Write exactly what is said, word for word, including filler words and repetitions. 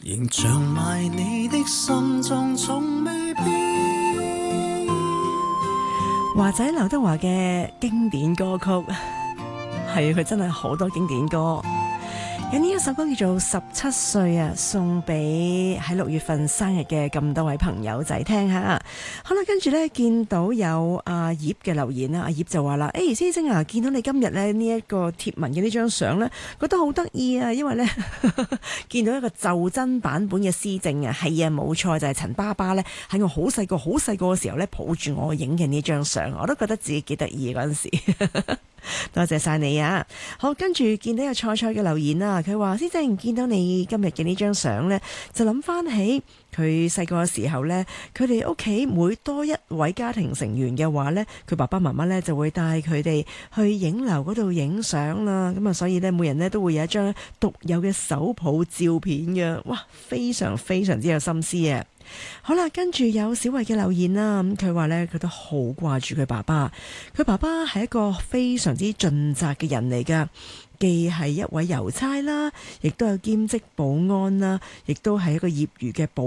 仍像埋你的心中從未變。 華仔劉德華嘅經典歌曲，係佢真係好多經典歌。有呢一首歌叫做《十七歲》啊，送俾喺六月份生日嘅咁多位朋友仔聽下。好啦，跟住呢，見到有阿葉嘅留言啦，阿葉就話啦：，誒、欸，師精啊，見到你今日呢呢一個貼文嘅呢張相呢，覺得好得意啊，因為呢見到一個袖珍版本嘅師精啊，係啊，冇錯，就係、是、陳爸爸呢喺我好細個、好細個嘅時候呢抱住我影嘅呢張相，我都覺得自己幾得意嗰陣時。多謝晒你啊！好，跟住見到有菜菜嘅留言啊，佢話師姐見到你今日嘅呢張相呢，就諗翻起佢細個嘅時候呢，佢哋屋企每多一位家庭成員嘅話呢，佢爸爸媽媽呢就會帶佢哋去影樓嗰度影相啦。咁啊，所以呢，每人呢都會有一張獨有嘅手抱照片嘅，哇，非常非常之有心思啊！好啦，跟住有小慧嘅留言啦，咁佢話呢，佢都好掛住佢爸爸，佢爸爸係一個非常之盡責嘅人嚟噶，既係一位郵差啦，亦都有兼職保安啦，亦都係一個業餘嘅保